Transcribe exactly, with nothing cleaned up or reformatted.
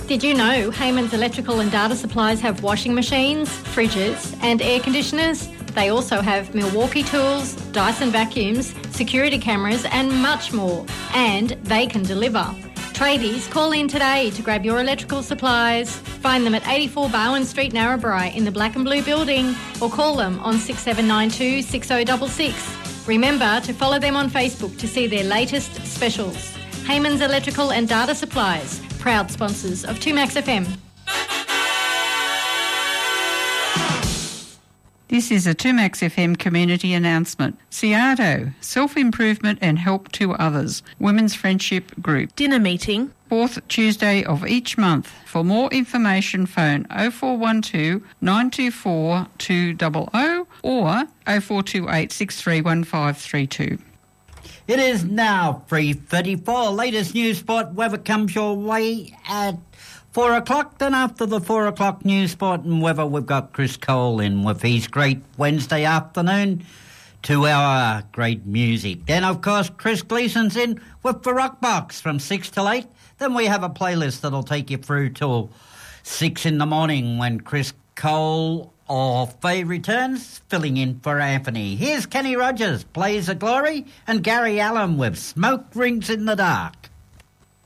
Did you know Heyman's Electrical and Data Supplies have washing machines, fridges and air conditioners? They also have Milwaukee tools, Dyson vacuums, security cameras and much more. And they can deliver. Tradies, call in today to grab your electrical supplies. Find them at eighty-four Bowen Street, Narrabri in the Black and Blue building or call them on six seven nine two, six oh six six. Remember to follow them on Facebook to see their latest specials. Heyman's Electrical and Data Supplies, proud sponsors of two Max F M. This is a two Max F M community announcement. Ciado, Self-Improvement and Help to Others, Women's Friendship Group. Dinner meeting. Fourth Tuesday of each month. For more information, phone oh four one two, nine two four, two zero zero or oh four two eight, six three one five three two. It is now three thirty-four. Latest news, sport, weather comes your way at four o'clock. Then after the four o'clock news, sport and weather, we've got Chris Cole in with his great Wednesday afternoon two-hour great music. Then, of course, Chris Gleason's in with the Rock Box from six till eight. Then we have a playlist that'll take you through till six in the morning when Chris Cole or Faye returns, filling in for Anthony. Here's Kenny Rogers, Blaze of Glory, and Gary Allen with Smoke Rings in the Dark.